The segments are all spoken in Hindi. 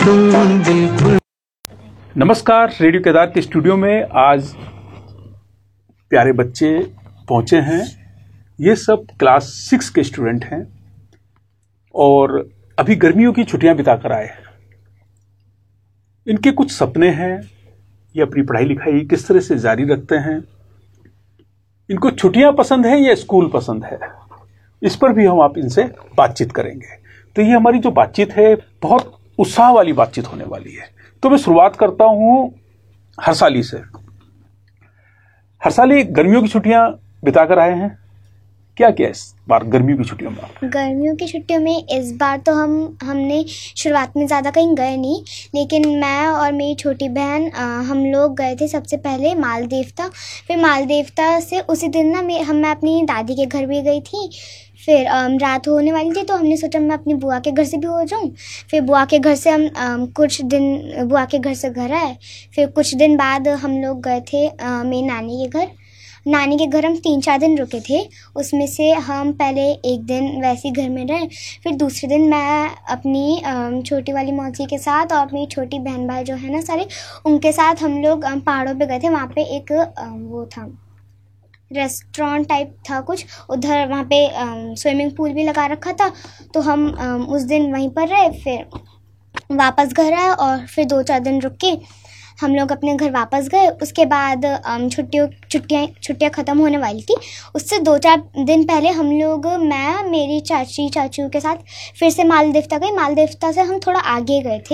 नमस्कार, रेडियो केदार के स्टूडियो में आज प्यारे बच्चे पहुंचे हैं। ये सब क्लास 6 के स्टूडेंट हैं और अभी गर्मियों की छुट्टियां बिता कर आए हैं। इनके कुछ सपने हैं, ये अपनी पढ़ाई लिखाई किस तरह से जारी रखते हैं, इनको छुट्टियां पसंद है या स्कूल पसंद है, इस पर भी हम आप इनसे बातचीत करेंगे। तो ये हमारी जो बातचीत है बहुत उत्साह वाली बातचीत होने वाली है। तो मैं शुरुआत करता हूं हर्षाली से। हर्षाली, गर्मियों की छुट्टियां बिताकर आए हैं, क्या किया इस बार गर्मियों की छुट्टियों में? गर्मियों की छुट्टियों में इस बार तो हमने शुरुआत में ज़्यादा कहीं गए नहीं, लेकिन मैं और मेरी छोटी बहन हम लोग गए थे सबसे पहले मालदेवता। फिर मालदेवता से उसी दिन मैं अपनी दादी के घर भी गई थी। फिर रात होने वाली थी तो हमने सोचा मैं अपनी बुआ के घर से भी हो जाऊं। फिर बुआ के घर से हम कुछ दिन बुआ के घर से घर आए। फिर कुछ दिन बाद हम लोग गए थे मेरी नानी के घर। नानी के घर हम 3-4 दिन रुके थे। उसमें से हम पहले एक दिन वैसे ही घर में रहे। फिर दूसरे दिन मैं अपनी छोटी वाली मौसी के साथ और मेरी छोटी बहन भाई जो है ना सारे, उनके साथ हम लोग पहाड़ों पे गए थे। वहाँ पे एक वो था रेस्टोरेंट टाइप था कुछ उधर, वहाँ पे स्विमिंग पूल भी लगा रखा था। तो हम उस दिन वहीं पर रहे। फिर वापस घर आए और फिर 2-4 दिन रुक के हम लोग अपने घर वापस गए। उसके बाद छुट्टियाँ ख़त्म होने वाली थी। उससे 2-4 दिन पहले हम लोग, मैं मेरी चाचू के साथ फिर से मालदेवता गए। मालदेवता से हम थोड़ा आगे गए थे।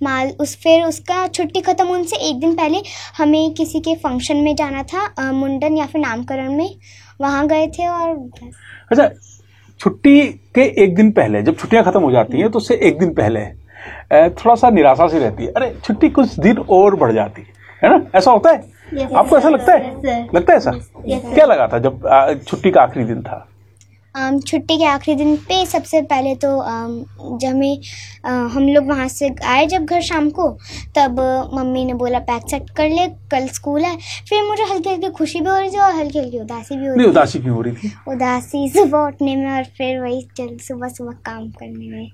फिर उसका छुट्टी ख़त्म होने से एक दिन पहले हमें किसी के फंक्शन में जाना था, मुंडन या फिर नामकरण में, वहाँ गए थे। और अच्छा, छुट्टी के एक दिन पहले जब छुट्टियां खत्म हो जाती हैं तो उससे एक दिन पहले थोड़ा सा निराशा सी रहती है, अरे छुट्टी कुछ दिन और बढ़ जाती है ना, ऐसा होता है? yes, आपको ऐसा लगता है? लगता है ऐसा? yes, क्या लगा था जब छुट्टी का आखिरी दिन था? छुट्टी के आखिरी दिन पे सबसे पहले तो जब हम लोग वहाँ से आए जब घर शाम को, तब मम्मी ने बोला पैक सेट कर ले, कल स्कूल है। फिर मुझे हल्की हल्की खुशी भी हो रही थी और हल्की हल्की उदासी भी हो रही थी। उदासी क्यों हो रही थी? उदासी सुबह उठने में और फिर वही सुबह सुबह काम करने में।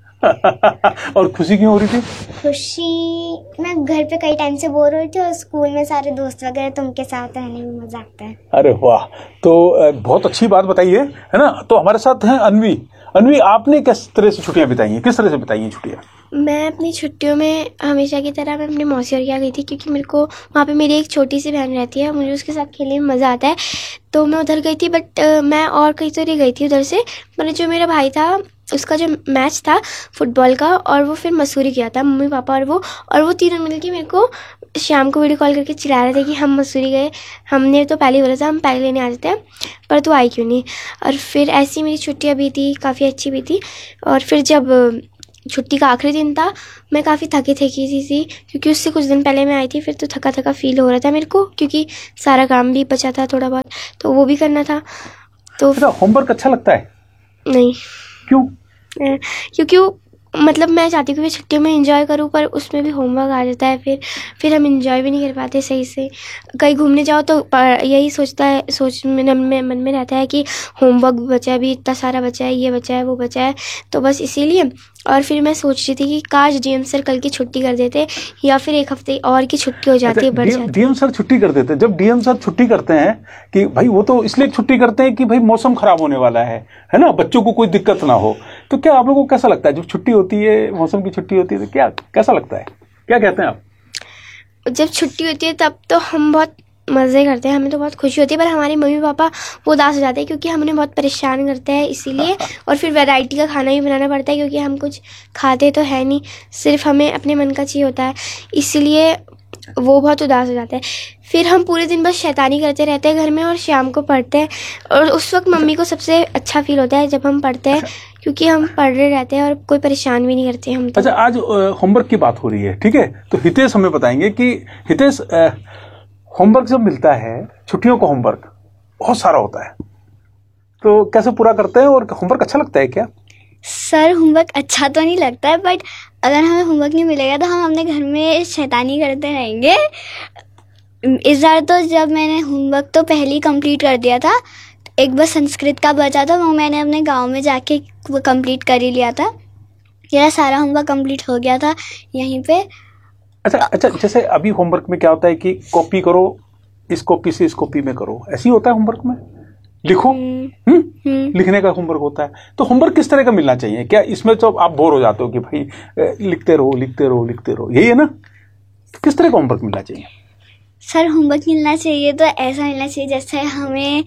और खुशी क्यों हो रही थी? खुशी, मैं घर पे कई टाइम से बोर हो रही थी और स्कूल में सारे दोस्त वगैरह, तो उनके साथ रहने में मजा आता है। अरे वाह, तो बहुत अच्छी बात बताइए, है ना। तो हमारे साथ हैं अन्वी। अन्वी, आपने किस तरह से छुट्टियां बिताई हैं, किस तरह से बिताई हैं छुट्टियां? मैं अपनी छुट्टियों में हमेशा की तरह मैं अपनी मौसी और यहाँ गई थी, क्योंकि मेरे को वहाँ पे मेरी एक छोटी सी बहन रहती है, मुझे उसके साथ खेलने में मज़ा आता है, तो मैं उधर गई थी। बट मैं और कहीं तो नहीं गई थी उधर से। मैंने जो मेरा भाई था उसका जो मैच था फुटबॉल का, और वो फिर मसूरी गया था, मम्मी पापा और वो तीनों मिलके मेरे को शाम को वीडियो कॉल करके चिल्ला रहे थे कि हम मसूरी गए। हमने तो पहले ही बोला था हम पहले लेने आ जाते हैं, पर तू आई क्यों नहीं। और फिर ऐसी मेरी छुट्टियाँ भी थी, काफ़ी अच्छी भी थी। और फिर जब छुट्टी का आखिरी दिन था, मैं काफ़ी थकी थी क्योंकि उससे कुछ दिन पहले मैं आई थी। फिर तो थका थका फील हो रहा था मेरे को, क्योंकि सारा काम भी बचा था थोड़ा बहुत, तो वो भी करना था। तो होमवर्क अच्छा लगता है? नहीं। क्यों? क्योंकि मतलब मैं चाहती हूँ कि मैं छुट्टियों में एंजॉय करूँ, पर उसमें भी होमवर्क आ जाता है। फिर हम एंजॉय भी नहीं कर पाते सही से। कहीं घूमने जाओ तो यही मन में रहता है कि होमवर्क बचा है, अभी इतना सारा बचा है, ये बचा है, वो बचा है, तो बस इसीलिए। और फिर मैं सोच रही थी कि काश डीएम सर कल की छुट्टी कर देते, या फिर एक हफ्ते और की छुट्टी हो जाती है, बढ़ जाती। डीएम सर छुट्टी कर देते? जब डीएम सर छुट्टी करते हैं कि भाई, वो तो इसलिए छुट्टी करते हैं कि भाई मौसम खराब होने वाला है ना, बच्चों को कोई दिक्कत ना हो। तो क्या आप लोगों को कैसा लगता है जब छुट्टी होती है, मौसम की छुट्टी होती है, तो कैसा लगता है, क्या कहते हैं आप? जब छुट्टी होती है तब तो हम बहुत मज़े करते हैं, हमें तो बहुत खुशी होती है, पर हमारे मम्मी पापा वो उदास हो जाते हैं क्योंकि हम उन्हें बहुत परेशान करते हैं, इसीलिए। और फिर वैरायटी का खाना भी बनाना पड़ता है, क्योंकि हम कुछ खाते तो है नहीं, सिर्फ हमें अपने मन का चाहिए होता है, इसलिए वो बहुत उदास हो जाता है। फिर हम पूरे दिन बस शैतानी करते रहते हैं घर में और शाम को पढ़ते हैं। और उस वक्त मम्मी को सबसे अच्छा फील होता है जब हम पढ़ते हैं, क्योंकि हम पढ़ रहे रहते हैं और कोई परेशान भी नहीं करते हम तो। अच्छा, आज होमवर्क की बात हो रही है, ठीक है, तो हितेश हमें बताएंगे कि हितेश, होमवर्क जब मिलता है, छुट्टियों का होमवर्क बहुत सारा होता है, तो कैसे पूरा करते हैं और होमवर्क अच्छा लगता है क्या? सर, होमवर्क अच्छा तो नहीं लगता है, बट अगर हमें होमवर्क नहीं मिलेगा तो हम अपने घर में शैतानी करते रहेंगे। इस बार तो जब मैंने होमवर्क तो पहले ही कंप्लीट कर दिया था, एक बस संस्कृत का बचा था, वो मैंने अपने गांव में जाके वो कंप्लीट कर ही लिया था। मेरा सारा होमवर्क कंप्लीट हो गया था यहीं पे। अच्छा, जैसे अभी होमवर्क में क्या होता है कि कॉपी करो, इस कॉपी से इस कॉपी में करो, ऐसे ही होता है होमवर्क में, लिखो। लिखने का होमवर्क होता है। तो होमवर्क किस तरह का मिलना चाहिए? क्या इसमें तो आप बोर हो जाते हो कि भाई लिखते रहो लिखते रहो लिखते रहो, यही है ना? तो किस तरह का होमवर्क मिलना चाहिए? सर होमवर्क मिलना चाहिए तो ऐसा मिलना चाहिए जैसे हमें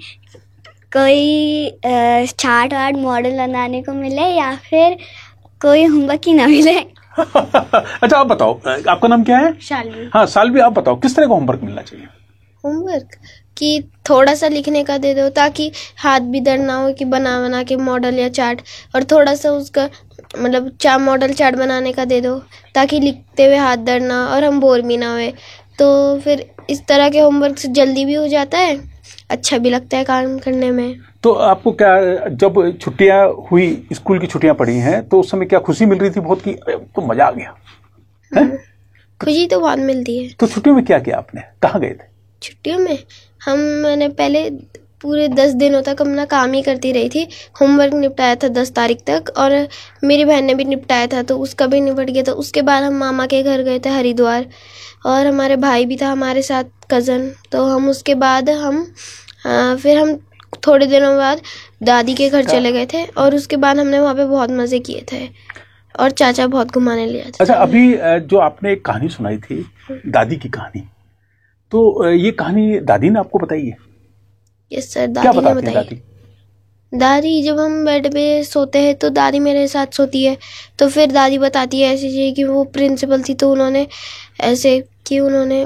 कोई चार्ट वार्ट मॉडल बनाने को मिले या फिर कोई होमवर्क ही ना मिले। अच्छा, आप बताओ, आपका नाम क्या है? शालवी। हाँ सालवी, आप बताओ किस तरह का होमवर्क मिलना चाहिए? होमवर्क कि थोड़ा सा लिखने का दे दो ताकि हाथ भी दर्द ना हो कि बना बना के मॉडल या चार्ट, और थोड़ा सा उसका मतलब मॉडल चार्ट बनाने का दे दो ताकि लिखते हुए हाथ दर्द ना और हम बोर भी ना हुए। तो फिर इस तरह के होमवर्क से जल्दी भी हो जाता है, अच्छा भी लगता है काम करने में। तो आपको क्या, जब छुट्टियां हुई, स्कूल की छुट्टियां पड़ी हैं, तो उस समय क्या खुशी मिल रही थी बहुत कि तो मजा आ गया है? खुशी तो बहुत मिलती है। तो छुट्टियों में क्या किया आपने, कहाँ गए थे? छुट्टियों में मैंने पहले पूरे 10 दिनों तक अपना काम ही करती रही थी। होमवर्क निपटाया था 10 तारीख तक, और मेरी बहन ने भी निपटाया था तो उसका भी निपट गया। तो उसके बाद हम मामा के घर गए थे हरिद्वार, और हमारे भाई भी था हमारे साथ, कज़न। तो हम उसके बाद फिर हम थोड़े दिनों बाद दादी के घर चले गए थे, और उसके बाद हमने वहाँ पे बहुत मज़े किए थे और चाचा बहुत घुमाने ले जाते थे। अच्छा, अभी जो आपने एक कहानी सुनाई थी, दादी की कहानी, तो ये कहानी दादी ने आपको बताई है? यस सर, क्या दादी ने बताती है बताई। दादी जब हम बेड पे सोते हैं तो दादी मेरे साथ सोती है, तो फिर दादी बताती है ऐसी चीज़ कि वो प्रिंसिपल थी तो उन्होंने ऐसे कि उन्होंने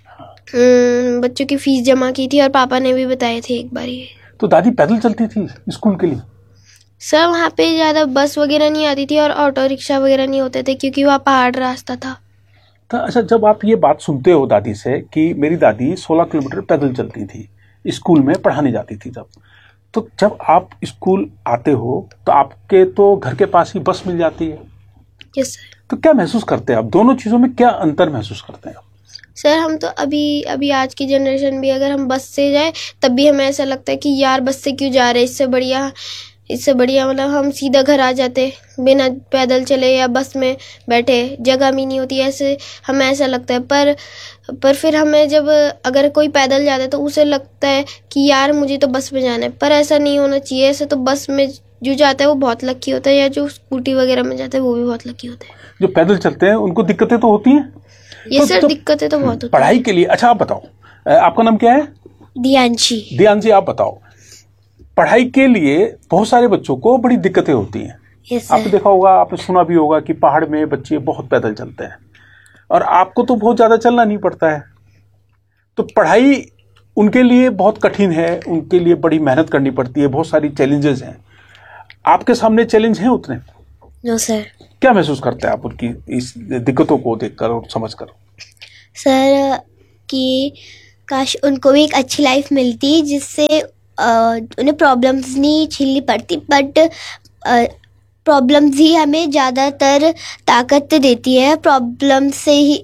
बच्चों की फीस जमा की थी, और पापा ने भी बताए थे एक बार ये। तो दादी पैदल चलती थी स्कूल के लिए? सर वहाँ पे ज़्यादा बस वगैरह नहीं आती थी और ऑटो रिक्शा वगैरह नहीं होते थे क्योंकि वहाँ पहाड़ रास्ता था। तो अच्छा, जब आप ये बात सुनते हो दादी से कि मेरी दादी 16 किलोमीटर पैदल चलती थी, स्कूल में पढ़ाने जाती थी, जब आप स्कूल आते हो तो आपके तो घर के पास ही बस मिल जाती है। Yes sir. तो क्या महसूस करते हैं आप? दोनों चीज़ों में क्या अंतर महसूस करते हैं आप? सर हम तो अभी आज की जनरेशन भी अगर हम बस से जाए तब भी हमें ऐसा लगता है कि यार बस से क्यों जा रहे हैं, इससे बढ़िया मतलब हम सीधा घर आ जाते बिना पैदल चले या बस में बैठे, जगह भी नहीं होती, ऐसे हमें ऐसा लगता है। पर फिर हमें जब अगर कोई पैदल जाता है तो उसे लगता है कि यार मुझे तो बस में जाना है, पर ऐसा नहीं होना चाहिए। ऐसे तो बस में जो जाता है वो बहुत लकी होता है, या जो स्कूटी वगैरह में जाता है वो भी बहुत लकी होता है। जो पैदल चलते हैं उनको दिक्कतें तो होती हैं? ये सर दिक्कतें तो बहुत होती है पढ़ाई के लिए। अच्छा, आप बताओ, आपका नाम क्या है? दियांशी। दियांशी, आप बताओ, पढ़ाई के लिए बहुत सारे बच्चों को बड़ी दिक्कतें होती हैं। आपने देखा होगा, आपने सुना भी होगा कि पहाड़ में बच्चे बहुत पैदल चलते हैं, और आपको तो बहुत ज़्यादा चलना नहीं पड़ता है। तो पढ़ाई उनके लिए बहुत कठिन है, उनके लिए बड़ी मेहनत करनी पड़ती है, बहुत सारी चैलेंजेस हैं। आपके सामने चैलेंज हैं उतने? No sir. क्या महसूस करते हैं आप उनकी इस दिक्कतों को देखकर और समझकर? सर कि काश उनको भी एक अच्छी लाइफ मिलती जिससे उन्हें प्रॉब्लम्स नहीं झेलनी पड़ती, बट प्रॉब्लम्स ही हमें ज़्यादातर ताकत देती है, प्रॉब्लम से ही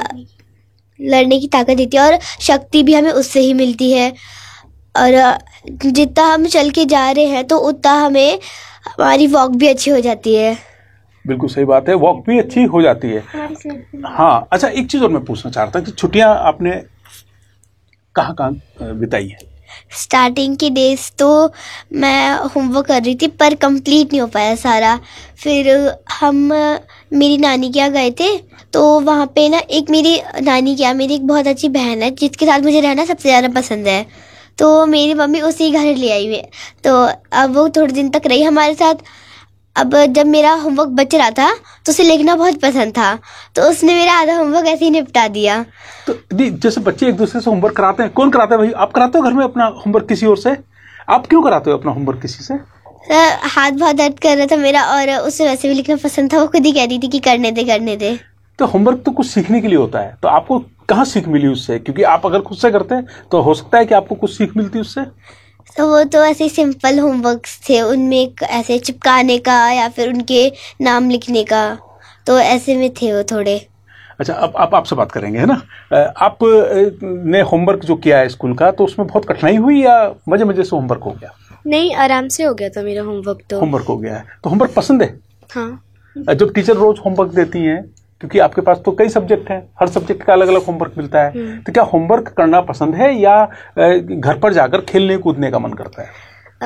लड़ने की ताकत देती है, और शक्ति भी हमें उससे ही मिलती है। और जितना हम चल के जा रहे हैं तो उतना हमें हमारी वॉक भी अच्छी हो जाती है। बिल्कुल सही बात है, वॉक भी अच्छी हो जाती है। हाँ, अच्छा, एक चीज़ और मैं पूछना चाहता हूँ कि छुट्टियाँ आपने कहाँ बिताई है? स्टार्टिंग के डेज तो मैं होमवर्क कर रही थी पर कंप्लीट नहीं हो पाया सारा। फिर हम मेरी नानी के यहाँ गए थे, तो वहाँ पे ना एक मेरी नानी के यहाँ मेरी एक बहुत अच्छी बहन है जिसके साथ मुझे रहना सबसे ज़्यादा पसंद है। तो मेरी मम्मी उसी घर ले आई हुई है, तो अब वो थोड़े दिन तक रही हमारे साथ। अब जब मेरा होमवर्क बच रहा था तो उसे लिखना बहुत पसंद था, तो उसने मेरा आधा होमवर्क ऐसे ही निपटा दिया। तो जैसे बच्चे एक दूसरे से होमवर्क कराते हैं, कौन कराता है भाई? आप कराते हो घर में अपना होमवर्क किसी और से? आप क्यों कराते हो अपना होमवर्क किसी से? सर हाथ बहुत दर्द कर रहा था मेरा, और उसे वैसे भी लिखना पसंद था, वो खुद ही कह रही थी कि करने दे। तो होमवर्क तो कुछ सीखने के लिए होता है, तो आपको कहाँ सीख मिली उससे? क्योंकि आप अगर खुद से करते हैं तो हो सकता है कि आपको कुछ सीख मिलती उससे। तो वो तो ऐसे सिंपल होमवर्क्स थे, उनमें ऐसे चिपकाने का या फिर उनके नाम लिखने का, तो ऐसे में थे वो थोड़े। अच्छा, अब आपसे बात करेंगे, है ना? आप ने होमवर्क जो किया है स्कूल का, तो उसमें बहुत कठिनाई हुई या मजे मजे से होमवर्क हो गया? नहीं, आराम से हो गया था मेरा होमवर्क। तो होमवर्क हो गया है, तो होमवर्क पसंद है? हाँ। जब टीचर रोज होमवर्क देती हैं, क्योंकि आपके पास तो कई सब्जेक्ट हैं, हर सब्जेक्ट का अलग अलग होमवर्क मिलता है, तो क्या होमवर्क करना पसंद है या घर पर जाकर खेलने कूदने का मन करता है?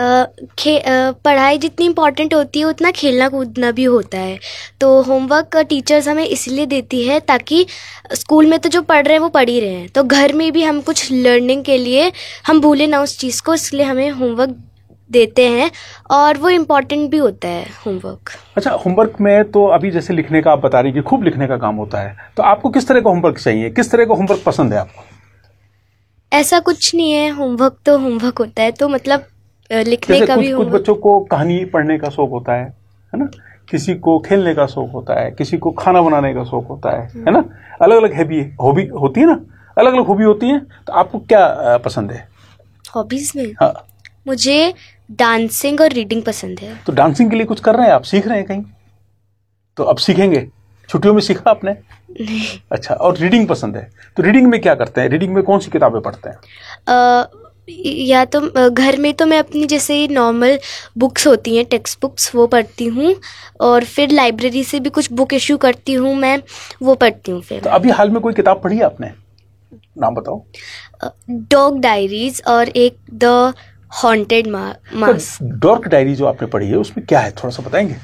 पढ़ाई जितनी इम्पोर्टेंट होती है उतना खेलना कूदना भी होता है। तो होमवर्क टीचर्स हमें इसलिए देती है ताकि स्कूल में तो जो पढ़ रहे हैं वो पढ़ ही रहे हैं, तो घर में भी हम कुछ लर्निंग के लिए हम भूले ना उस चीज़ को, इसलिए हमें होमवर्क देते हैं और वो इम्पोर्टेंट भी होता है होमवर्क। अच्छा, होमवर्क में तो अभी जैसे लिखने का आप बता रही कि खूब लिखने का काम होता है, तो आपको किस तरह का होमवर्क चाहिए, किस तरह का होमवर्क पसंद है आपको? ऐसा कुछ नहीं है, होमवर्क तो होमवर्क होता है, तो मतलब लिखने का भी कुछ बच्चों को कहानी पढ़ने का शौक होता है ना, किसी को खेलने का शौक होता है, किसी को खाना बनाने का शौक होता है ना, अलग अलग हॉबी होती है ना, अलग अलग हॉबी होती है। तो आपको क्या पसंद है हॉबीज में? हाँ, मुझे डांसिंग और रीडिंग पसंद है। तो डांसिंग के लिए कुछ कर रहे हैं आप, सीख रहे हैं कहीं? तो अब सीखेंगे, छुट्टियों में सीखा आपने? अच्छा, और रीडिंग पसंद है, तो रीडिंग में क्या करते हैं, रीडिंग में कौन सी किताबें पढ़ते हैं? या तो घर में तो मैं अपनी जैसे नॉर्मल बुक्स होती हैं, टेक्स्ट बुक्स, वो पढ़ती हूँ, और फिर लाइब्रेरी से भी कुछ बुक इशू करती हूँ मैं, वो पढ़ती हूँ। फिर तो अभी हाल में कोई किताब पढ़ी है आपने, नाम बताओ। डॉग डायरीज और एक the haunted mass. Dog diary जो आपने पढ़ी है उसमें क्या है, थोड़ा सा बताएंगे?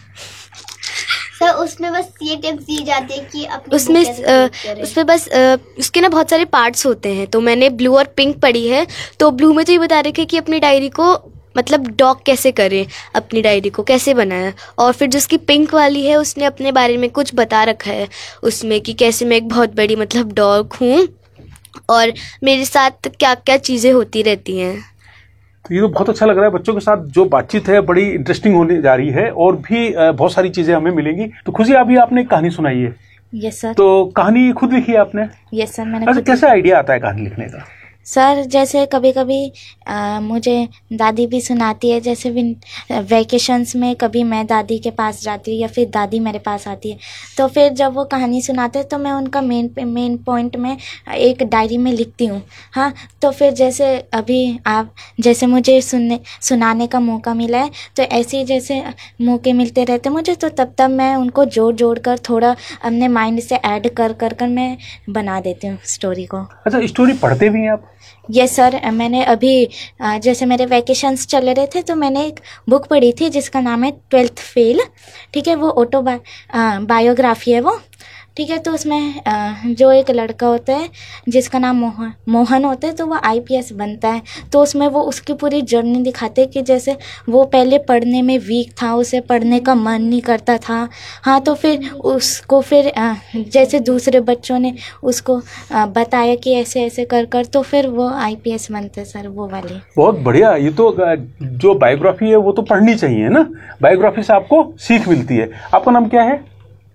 सर उसमें बस ये टिप्स दी जाती है कि अपनी उसमें बस उसके ना बहुत सारे पार्ट्स होते हैं, तो मैंने ब्लू और पिंक पढ़ी है। तो ब्लू में तो ये बता रखे कि अपनी डायरी को मतलब डॉग कैसे करें, अपनी डायरी को कैसे बनाएं, और फिर जिसकी पिंक वाली है उसने अपने बारे में कुछ बता रखा है उसमें कि कैसे मैं एक बहुत बड़ी मतलब डॉग हूँ और मेरे साथ क्या क्या चीज़ें होती रहती हैं। तो ये तो बहुत अच्छा लग रहा है, बच्चों के साथ जो बातचीत है बड़ी इंटरेस्टिंग होने जा रही है और भी बहुत सारी चीजें हमें मिलेंगी। तो खुशी, अभी आपने एक कहानी सुनाई है। Yes sir. तो कहानी खुद लिखी है आपने? यस सर, मैंने अच्छा, कैसे आइडिया आता है कहानी लिखने का? सर जैसे कभी कभी मुझे दादी भी सुनाती है, जैसे भी वैकेशंस में कभी मैं दादी के पास जाती हूँ या फिर दादी मेरे पास आती है, तो फिर जब वो कहानी सुनाते हैं तो मैं उनका मेन पॉइंट में एक डायरी में लिखती हूँ। हाँ, तो फिर जैसे अभी आप जैसे मुझे सुनाने का मौका मिला है, तो ऐसे ही जैसे मौके मिलते रहते मुझे, तो तब मैं उनको जोड़ कर थोड़ा अपने माइंड से ऐड कर मैं बना देती हूँ स्टोरी को। अच्छा, स्टोरी पढ़ते भी हैं आप? यस सर, मैंने अभी जैसे मेरे वैकेशंस चल रहे थे तो मैंने एक बुक पढ़ी थी जिसका नाम है 12th फेल। ठीक है, वो बायोग्राफी है वो। ठीक है, तो उसमें जो एक लड़का होता है जिसका नाम मोहन होता है, तो वो IPS बनता है। तो उसमें वो उसकी पूरी जर्नी दिखाते हैं कि जैसे वो पहले पढ़ने में वीक था, उसे पढ़ने का मन नहीं करता था। हाँ, तो फिर उसको फिर जैसे दूसरे बच्चों ने उसको बताया कि ऐसे ऐसे कर तो फिर वो IPS बनते सर, वो वाले। बहुत बढ़िया। ये तो जो बायोग्राफी है वो तो पढ़नी चाहिए ना, बायोग्राफी से आपको सीख मिलती है। आपका नाम क्या है?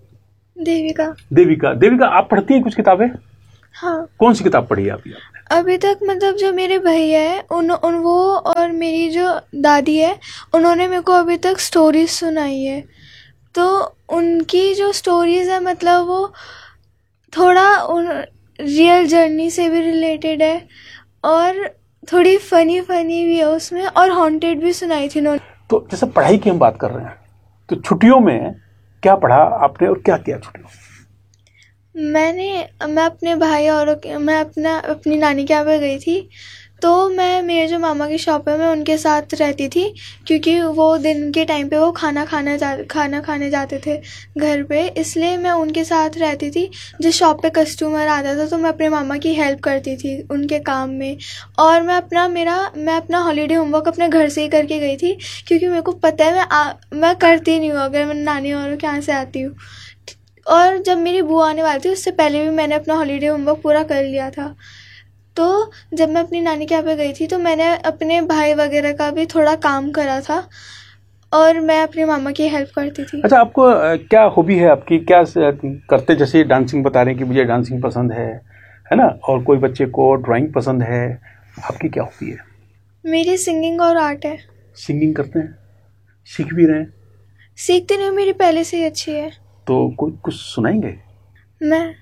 देविका, आप पढ़ती हैं कुछ किताबें? हाँ। कौन सी किताब पढ़ी है अभी आपने? अभी तक मतलब जो मेरे भैया है वो और मेरी जो दादी है उन्होंने मेरे को अभी तक स्टोरीज सुनाई है। तो उनकी जो स्टोरीज है मतलब वो थोड़ा उन रियल जर्नी से भी रिलेटेड है और थोड़ी फनी भी है उसमें, और हॉन्टेड भी सुनाई थी उन्होंने। तो जैसे पढ़ाई की हम बात कर रहे हैं, तो छुट्टियों में क्या पढ़ा आपने और क्या किया छुट्टियों में? मैं अपने भाई और मैं अपनी नानी के यहाँ पे गई थी। तो मेरे जो मामा की शॉप है मैं उनके साथ रहती थी, क्योंकि वो दिन के टाइम पे वो खाना खाने जाते थे घर पे, इसलिए मैं उनके साथ रहती थी। जिस शॉप पे कस्टमर आता था तो मैं अपने मामा की हेल्प करती थी उनके काम में। और मैं अपना हॉलीडे होमवर्क अपने घर से ही करके गई थी, क्योंकि मेरे को पता है मैं करती नहीं हूँ अगर मैं नानी और के यहाँ से आती हूँ। और जब मेरी बुआ आने वाली थी उससे पहले भी मैंने अपना हॉलीडे होमवर्क पूरा कर लिया था। तो जब मैं अपनी नानी के यहाँ पे गई थी तो मैंने अपने भाई वगैरह का भी थोड़ा काम करा था और मैं अपने मामा की हेल्प करती थी। अच्छा, आपको क्या हॉबी है आपकी, क्या करते? जैसे डांसिंग बता रहे हैं कि मुझे डांसिंग पसंद है ना, और कोई बच्चे को ड्राइंग पसंद है, आपकी क्या हॉबी है? मेरी सिंगिंग और आर्ट है। सिंगिंग करते हैं, सीख भी रहे हैं? सीखते नहीं, मेरी पहले से ही अच्छी है। तो कोई कुछ सुनाएंगे? मैं